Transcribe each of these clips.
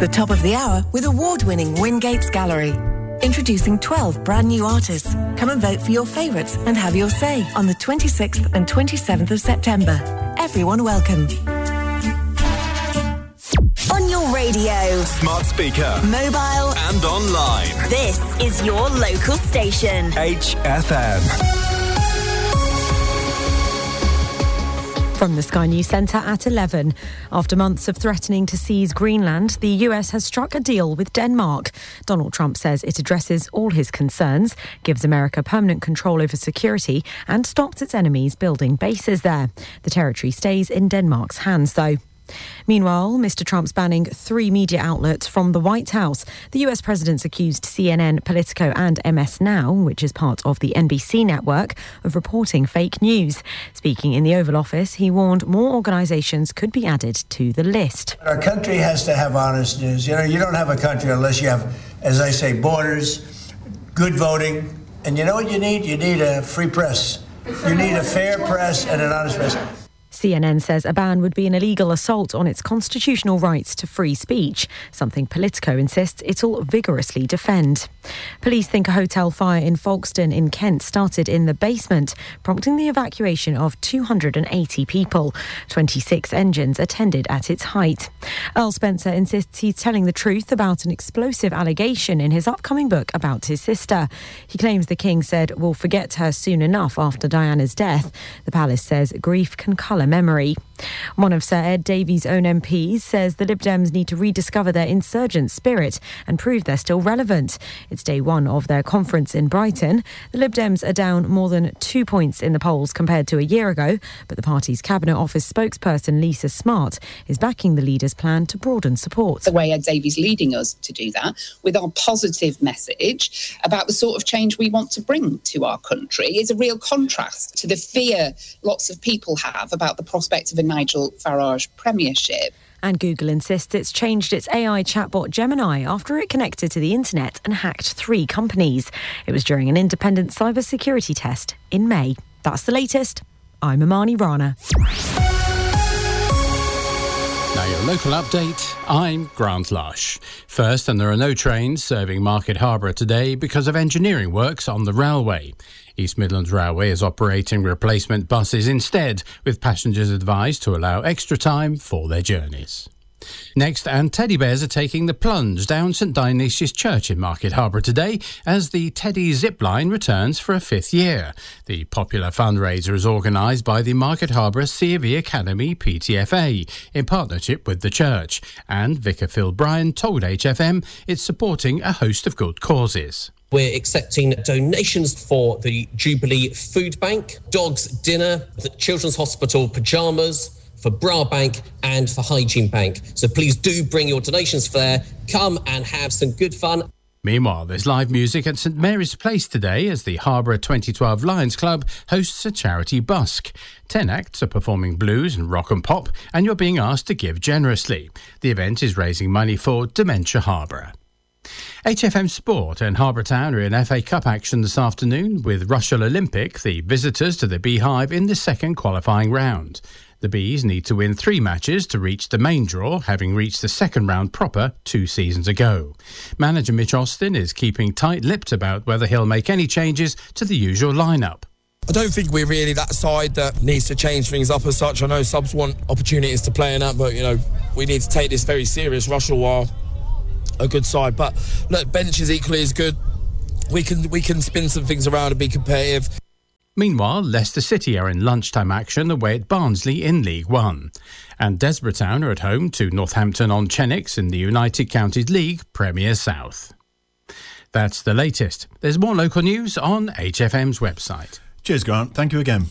The top of the hour with award-winning Wingates Gallery. Introducing 12 brand new artists. Come and vote for your favourites and have your say on the 26th and 27th of September. Everyone welcome. On your radio, smart speaker, mobile and online. This is your local station. HFM. From the Sky News Centre at 11. After months of threatening to seize Greenland, the US has struck a deal with Denmark. Donald Trump says it addresses all his concerns, gives America permanent control over security and stops its enemies building bases there. The territory stays in Denmark's hands, though. Meanwhile, Mr. Trump's banning 3 media outlets from the White House. The US president's accused CNN, Politico and MS Now, which is part of the NBC network, of reporting fake news. Speaking in the Oval Office, he warned more organisations could be added to the list. Our country has to have honest news. You know, you don't have a country unless you have, as I say, borders, good voting. And you know what you need? You need a free press. You need a fair press and an honest press. CNN says a ban would be an illegal assault on its constitutional rights to free speech, something Politico insists it'll vigorously defend. Police think a hotel fire in Folkestone in Kent started in the basement, prompting the evacuation of 280 people. 26 engines attended at its height. Earl Spencer insists he's telling the truth about an explosive allegation in his upcoming book about his sister. He claims the King said, "We'll forget her soon enough" after Diana's death. The palace says grief can colour memory. One of Sir Ed Davies' own MPs says the Lib Dems need to rediscover their insurgent spirit and prove they're still relevant. It's day one of their conference in Brighton. The Lib Dems are down more than 2 points in the polls compared to a year ago, but the party's Cabinet Office spokesperson Lisa Smart is backing the leader's plan to broaden support. The way Ed Davies leading us to do that with our positive message about the sort of change we want to bring to our country is a real contrast to the fear lots of people have about the prospect of a Nigel Farage premiership. And Google insists it's changed its AI chatbot Gemini after it connected to the internet and hacked 3 companies. It was during an independent cybersecurity test in May. That's the latest. I'm Amani Rana. Now your local update, I'm Grant Lush. First, and there are no trains serving Market Harborough today because of engineering works on the railway. East Midlands Railway is operating replacement buses instead, with passengers advised to allow extra time for their journeys. Next, and teddy bears are taking the plunge down St Dionysius Church in Market Harborough today as the Teddy Zipline returns for a 5th year. The popular fundraiser is organised by the Market Harborough C of E Academy PTFA in partnership with the church, and Vicar Phil Bryan told HFM it's supporting a host of good causes. We're accepting donations for the Jubilee Food Bank, Dogs Dinner, the Children's Hospital pyjamas, for Bra Bank and for Hygiene Bank. So please do bring your donations for there. Come and have some good fun. Meanwhile, there's live music at St Mary's Place today as the Harborough 2012 Lions Club hosts a charity busk. 10 acts are performing blues and rock and pop, and you're being asked to give generously. The event is raising money for Dementia Harborough. HFM Sport and Harbour Town are in FA Cup action this afternoon with Rushall Olympic, the visitors to the Beehive, in the second qualifying round. The Bees need to win 3 matches to reach the main draw, having reached the second round proper 2 seasons ago. Manager Mitch Austin is keeping tight-lipped about whether he'll make any changes to the usual lineup. I don't think we're really that side that needs to change things up as such. I know subs want opportunities to play in that, but, you know, we need to take this very serious. Rushall are a good side, but look, bench is equally as good. We can spin some things around and be competitive. Meanwhile, Leicester City are in lunchtime action away at Barnsley in League One. And Desborough Town are at home to Northampton-on-Chenix in the United Counties League Premier South. That's the latest. There's more local news on HFM's website. Cheers, Grant. Thank you again.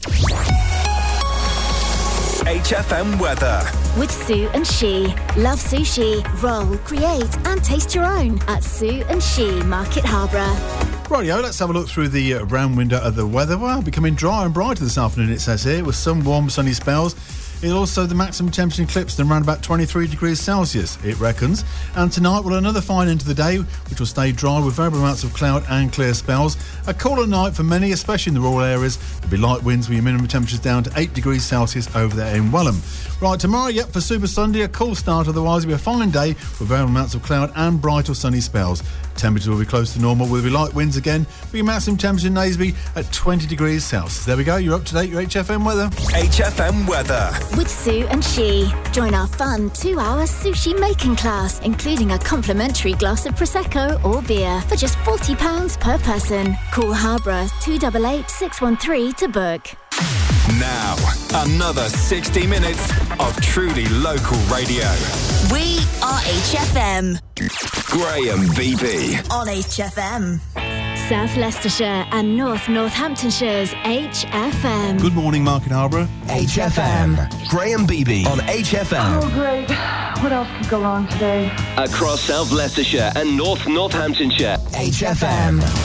HFM weather. With Sue and She. Love sushi, roll, create and taste your own at Sue and She, Market Harborough. Rightio, let's have a look through the round window of the weather. Well, becoming dry and brighter this afternoon, it says here, with some warm sunny spells Also, the maximum temperature in Clipston around about 23 degrees Celsius, it reckons. And tonight, well, another fine into the day, which will stay dry with variable amounts of cloud and clear spells. A cooler night for many, especially in the rural areas. There'll be light winds with your minimum temperatures down to 8 degrees Celsius over there in Welham. Right, tomorrow, for Super Sunday, a cool start. Otherwise, it'll be a fine day with variable amounts of cloud and bright or sunny spells. Temperatures will be close to normal with light winds again, with your maximum temperature in Naseby at 20 degrees Celsius. There we go, you're up to date, your HFM weather. HFM weather. With Sue and She. Join our fun 2-hour sushi making class, including a complimentary glass of Prosecco or beer for just £40 per person. Call Harborough 288 613 to book. Now, another 60 minutes of truly local radio. We are HFM. Graham Beebe. On HFM. South Leicestershire and North Northamptonshire's HFM. Good morning, Market Harborough. HFM. Graham Beebe on HFM. Oh, great. What else could go wrong today? Across South Leicestershire and North Northamptonshire. HFM.